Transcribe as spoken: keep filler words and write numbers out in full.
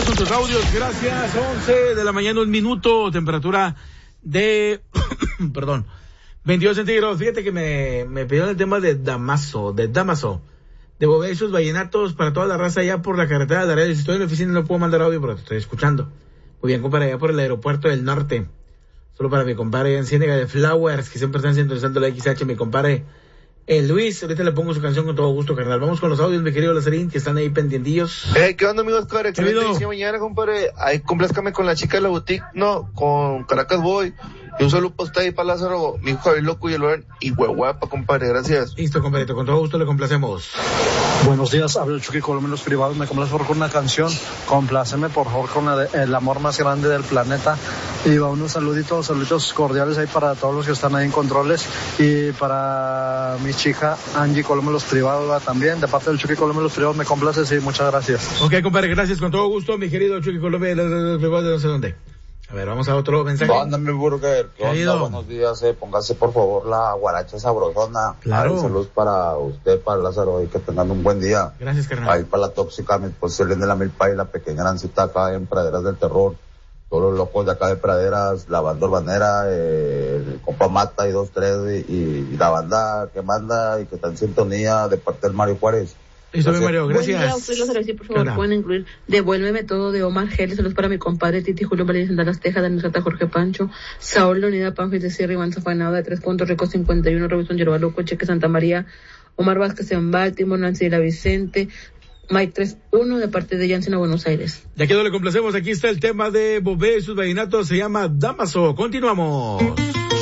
con tus audios, gracias. once de la mañana, un minuto, temperatura de, perdón, veintidós centígrados. Fíjate que me, me pidieron el tema de Damaso, de Damaso, de Bobé y sus vallenatos para toda la raza allá por la carretera de Laredo. Si estoy en la oficina no puedo mandar audio, pero te estoy escuchando. Muy bien, compadre, allá por el aeropuerto del norte. Solo para mi compadre en Ciénega de Flowers, que siempre están sintonizando la X H, mi compadre el Luis. Ahorita le pongo su canción con todo gusto, carnal. Vamos con los audios, mi querido Lazarín, que están ahí pendientillos. Eh, ¿qué onda, amigos? Compadre, excelente inicio mañana, compadre. Ahí, complázcame con la chica de la boutique, no, con Caracas Boy. Y un saludo para usted ahí, para Lázaro, mi hijo Javier Loco y el Loren, y huehuapa, compadre, gracias. Listo, compadre, con todo gusto le complacemos. Buenos días, hablo el Chucky Colombianos Privados, me complace por favor con una canción, compláceme por favor con la de El amor más grande del planeta, y va unos saluditos, saluditos cordiales ahí para todos los que están ahí en controles, y para mi chica Angie Colombianos Privados va también, de parte del Chucky Colombianos Privados, me complace, sí, muchas gracias. Ok, compadre, gracias, con todo gusto, mi querido Chucky Colombianos Privados de no sé dónde. A ver, vamos a otro mensaje. Mándame, Burger. ¿Qué onda? Buenos días, eh. Póngase, por favor, la guaracha sabrosona. Claro. Ay, saludos para usted, para Lázaro, y que tengan un buen día. Gracias, carnal. Ahí para la tóxica, mi esposa Elena de la Milpa y la pequeña Nancita acá en Praderas del Terror. Todos los locos de acá de Praderas, la banda urbanera, eh, el compa Mata y dos, tres, y, y la banda que manda y que está en sintonía de parte del Mario Juárez. Listo, mi Mario, gracias. Buen día, usted los agradezco, por favor, Hola. Pueden incluir Devuélveme Todo de Omar Geles, saludos para mi compadre Titi Julio Valdez en Dallas, Texas, Daniel Santa, Jorge Pancho, Saúl Leonida Panfis de Sierra, Iván Zafanado de Tres Puntos Ricos cincuenta y uno, Robinson Yerba Loco, Cheque Santa María, Omar Vázquez en Baltimore, Nancy de la Vicente, Mike tres uno de parte de Jansen a Buenos Aires. Ya quedó, le complacemos, aquí está el tema de Bobé y sus vallenatos, se llama Damaso, continuamos.